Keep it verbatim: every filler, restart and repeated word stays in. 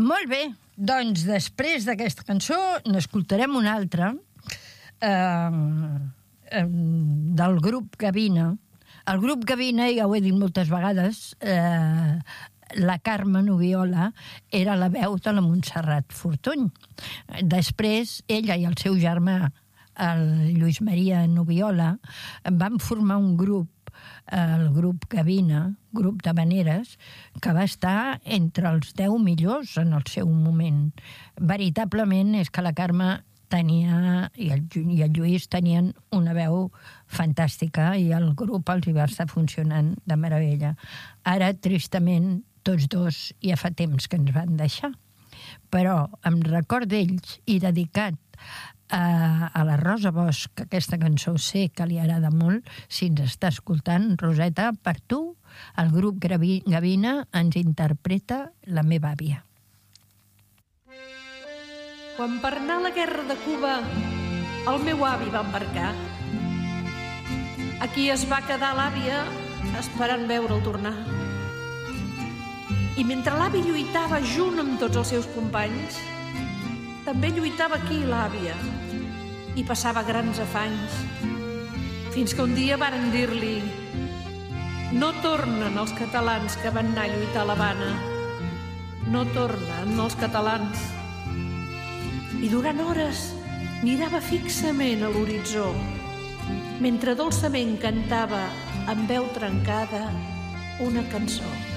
Molt bé, doncs després d'aquesta cançó n'escoltarem una altra eh, del grup Gavina. El grup Gavina, ja ho he dit moltes vegades, eh, la Carme Nubiola era la veu de la Montserrat Fortuny. Després, ella i el seu germà, el Lluís Maria Nubiola, van formar un grup, el grup Gavina, grup de maneres, que va estar entre els deu millors en el seu moment. Veritablement és que la Carme tenia, i el, i el Lluís tenien una veu fantàstica i el grup els hi va estar funcionant de meravella. Ara, tristament, tots dos ja fa temps que ens van deixar. Però en record d'ells i dedicat a, a la Rosa Bosch, aquesta cançó sé que li agrada molt, si ens està escoltant, Roseta, per tu, el grup Gavina ens interpreta La meva àvia. Quan per anar a la guerra de Cuba el meu avi va embarcar, aquí es va quedar l'àvia esperant veure'l tornar. I mentre l'avi lluitava junt amb tots els seus companys, també lluitava aquí l'àvia i passava grans afanys, fins que un dia varen dir-li: no tornen els catalans que van anar a lluitar a l'Havana, no tornen els catalans. I durant hores mirava fixament a l'horitzó, mentre dolçament cantava amb veu trencada una cançó.